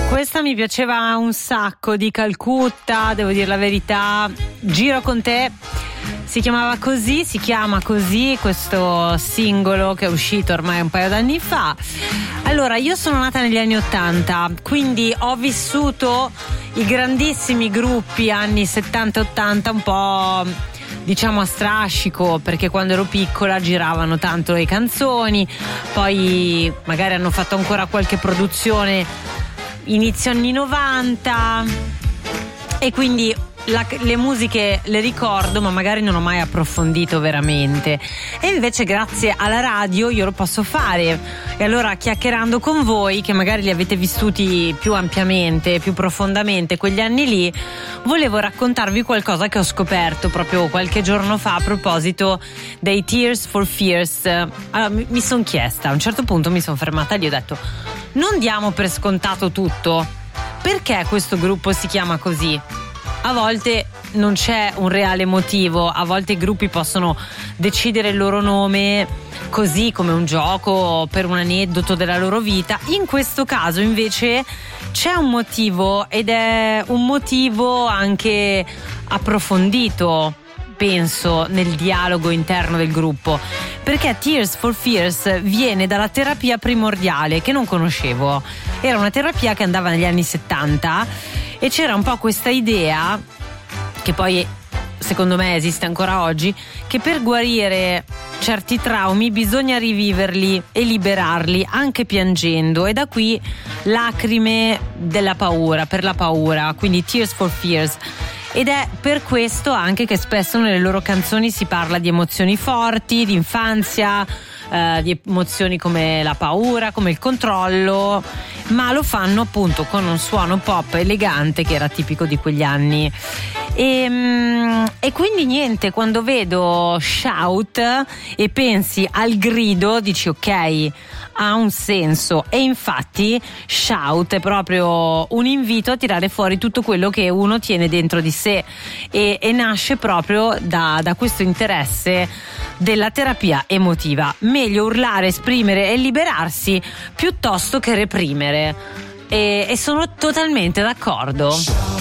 Questa mi piaceva un sacco, di Calcutta, devo dire la verità. Giro con te. Si chiama così questo singolo che è uscito ormai un paio d'anni fa. Allora, io sono nata negli anni 80, quindi ho vissuto i grandissimi gruppi anni 70 e 80 un po', diciamo, a strascico, perché quando ero piccola giravano tanto le canzoni, poi magari hanno fatto ancora qualche produzione inizio anni 90 e quindi le musiche le ricordo, ma magari non ho mai approfondito veramente, e invece grazie alla radio io lo posso fare. E allora, chiacchierando con voi che magari li avete vissuti più ampiamente, più profondamente quegli anni lì, volevo raccontarvi qualcosa che ho scoperto proprio qualche giorno fa a proposito dei Tears for Fears. Allora, mi sono chiesta, a un certo punto mi sono fermata lì e ho detto: non diamo per scontato tutto. Perché questo gruppo si chiama così? A volte non c'è un reale motivo, a volte i gruppi possono decidere il loro nome così, come un gioco, per un aneddoto della loro vita. In questo caso invece c'è un motivo, ed è un motivo anche approfondito, penso, nel dialogo interno del gruppo, perché Tears for Fears viene dalla terapia primordiale, che non conoscevo. Era una terapia che andava negli anni 70 e c'era un po' questa idea, che poi secondo me esiste ancora oggi, che per guarire certi traumi bisogna riviverli e liberarli anche piangendo, e da qui lacrime della paura, per la paura, quindi Tears for Fears. Ed è per questo anche che spesso nelle loro canzoni si parla di emozioni forti, di infanzia, di emozioni come la paura, come il controllo, ma lo fanno appunto con un suono pop elegante che era tipico di quegli anni. E quindi niente, quando vedo Shout e pensi al grido dici ok, ha un senso, e infatti Shout è proprio un invito a tirare fuori tutto quello che uno tiene dentro di sé, e nasce proprio da questo interesse della terapia emotiva. Meglio urlare, esprimere e liberarsi piuttosto che reprimere, e sono totalmente d'accordo.